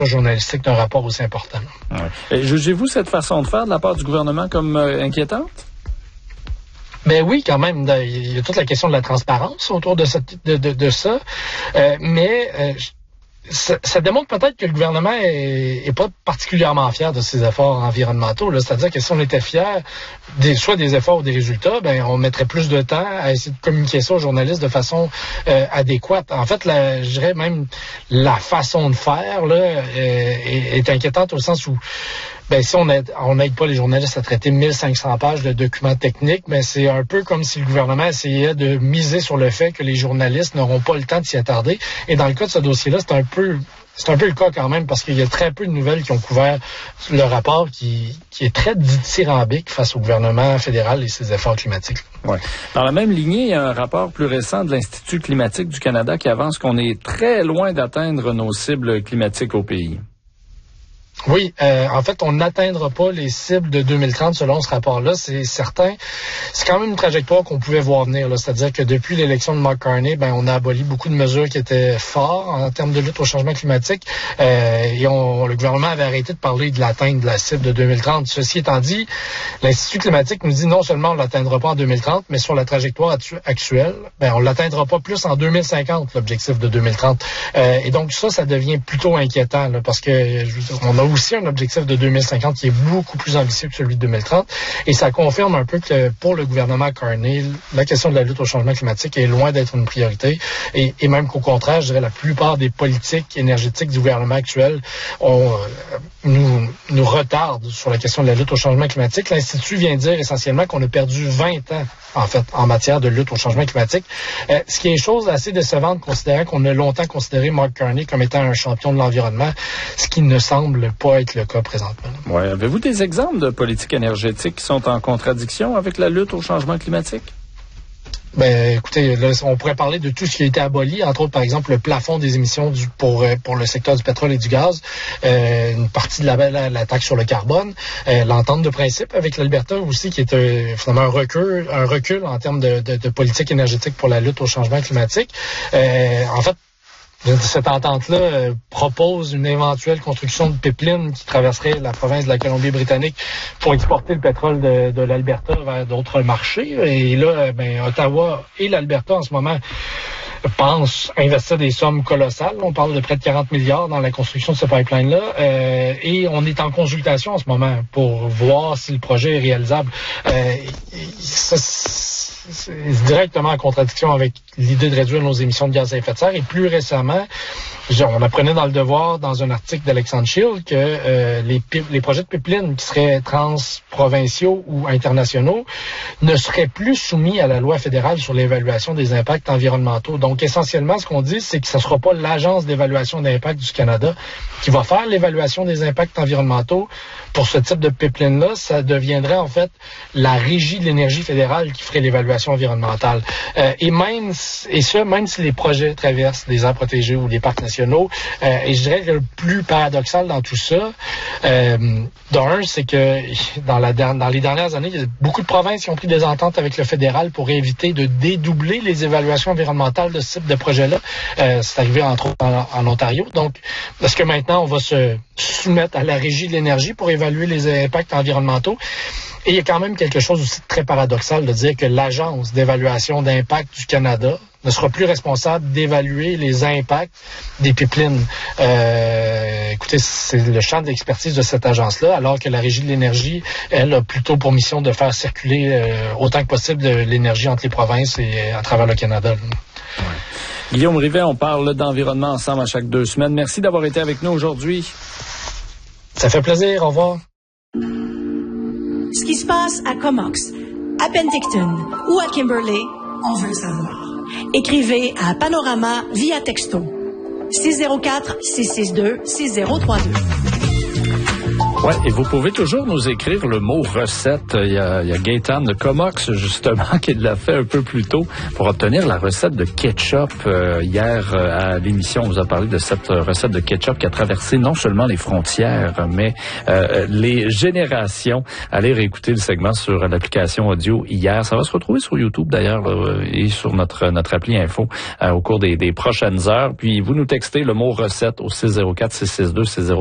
journalistique d'un rapport aussi important. Ouais. Jugez-vous cette façon de faire de la part du gouvernement comme inquiétante? Ben oui, quand même. Il y a toute la question de la transparence autour de ça. Ça démontre peut-être que le gouvernement est pas particulièrement fier de ses efforts environnementaux. C'est-à-dire que si on était fier soit des efforts ou des résultats, ben on mettrait plus de temps à essayer de communiquer ça aux journalistes de façon adéquate. En fait, je dirais même la façon de faire là est inquiétante au sens où si on n'aide pas les journalistes à traiter 1500 pages de documents techniques, mais c'est un peu comme si le gouvernement essayait de miser sur le fait que les journalistes n'auront pas le temps de s'y attarder. Et dans le cas de ce dossier-là, c'est un peu le cas quand même, parce qu'il y a très peu de nouvelles qui ont couvert le rapport qui est très dithyrambique face au gouvernement fédéral et ses efforts climatiques. Ouais. Dans la même lignée, il y a un rapport plus récent de l'Institut climatique du Canada qui avance qu'on est très loin d'atteindre nos cibles climatiques au pays. Oui, en fait, on n'atteindra pas les cibles de 2030 selon ce rapport-là, c'est certain. C'est quand même une trajectoire qu'on pouvait voir venir, là. C'est-à-dire que depuis l'élection de Mark Carney, on a aboli beaucoup de mesures qui étaient fortes en termes de lutte au changement climatique. Et le gouvernement avait arrêté de parler de l'atteinte de la cible de 2030. Ceci étant dit, l'Institut climatique nous dit non seulement on ne l'atteindra pas en 2030, mais sur la trajectoire actuelle, on ne l'atteindra pas plus en 2050, l'objectif de 2030. Et donc ça devient plutôt inquiétant, là, parce que on a aussi un objectif de 2050 qui est beaucoup plus ambitieux que celui de 2030. Et ça confirme un peu que pour le gouvernement Carney, la question de la lutte au changement climatique est loin d'être une priorité. Et même qu'au contraire, je dirais, la plupart des politiques énergétiques du gouvernement actuel nous retardent sur la question de la lutte au changement climatique. L'Institut vient dire essentiellement qu'on a perdu 20 ans, en fait, en matière de lutte au changement climatique. Ce qui est une chose assez décevante, considérant qu'on a longtemps considéré Mark Carney comme étant un champion de l'environnement, ce qui ne semble pas être le cas présentement. Ouais. Avez-vous des exemples de politiques énergétiques qui sont en contradiction avec la lutte au changement climatique? Écoutez, là, on pourrait parler de tout ce qui a été aboli, entre autres, par exemple, le plafond des émissions pour le secteur du pétrole et du gaz, une partie de la taxe sur le carbone, l'entente de principe avec l'Alberta aussi, qui est finalement un recul en termes de politique énergétique pour la lutte au changement climatique. En fait, cette entente-là propose une éventuelle construction de pipeline qui traverserait la province de la Colombie-Britannique pour exporter le pétrole de l'Alberta vers d'autres marchés. Et là, Ottawa et l'Alberta, en ce moment, pensent investir des sommes colossales. On parle de près de 40 milliards dans la construction de ce pipeline-là. Et on est en consultation en ce moment pour voir si le projet est réalisable. C'est directement en contradiction avec l'idée de réduire nos émissions de gaz à effet de serre. Et plus récemment, on apprenait dans Le Devoir, dans un article d'Alexandre Shield, que les projets de pipeline qui seraient transprovinciaux ou internationaux ne seraient plus soumis à la loi fédérale sur l'évaluation des impacts environnementaux. Donc, essentiellement, ce qu'on dit, c'est que ce ne sera pas l'Agence d'évaluation d'impact du Canada qui va faire l'évaluation des impacts environnementaux pour ce type de pipeline-là. Ça deviendrait, en fait, la Régie de l'énergie fédérale qui ferait l'évaluation environnementale. Même si les projets traversent des aires protégées ou des parcs nationaux. Et je dirais que le plus paradoxal dans tout ça, c'est que dans les dernières années, il y a beaucoup de provinces qui ont pris des ententes avec le fédéral pour éviter de dédoubler les évaluations environnementales de ce type de projet-là. C'est arrivé entre autres en Ontario. Donc, est-ce que maintenant on va se soumettre à la Régie de l'énergie pour évaluer les impacts environnementaux? Et il y a quand même quelque chose aussi de très paradoxal de dire que l'Agence d'évaluation d'impact du Canada ne sera plus responsable d'évaluer les impacts des pipelines. Écoutez, c'est le champ d'expertise de cette agence-là, alors que la Régie de l'énergie, elle, a plutôt pour mission de faire circuler autant que possible de l'énergie entre les provinces et à travers le Canada. Ouais. Guillaume Rivet, on parle d'environnement ensemble à chaque 2 semaines. Merci d'avoir été avec nous aujourd'hui. Ça fait plaisir. Au revoir. Ce qui se passe à Comox, à Penticton ou à Kimberley, on veut le savoir. Écrivez à Panorama via texto 604-662-6032. Ouais, et vous pouvez toujours nous écrire le mot recette. Il y a Gaëtan de Comox, justement, qui l'a fait un peu plus tôt pour obtenir la recette de ketchup. Hier, à l'émission, on vous a parlé de cette recette de ketchup qui a traversé non seulement les frontières, mais les générations. Allez réécouter le segment sur l'application audio hier. Ça va se retrouver sur YouTube, d'ailleurs, et sur notre appli info au cours des prochaines heures. Puis, vous nous textez le mot recette au 604-662-60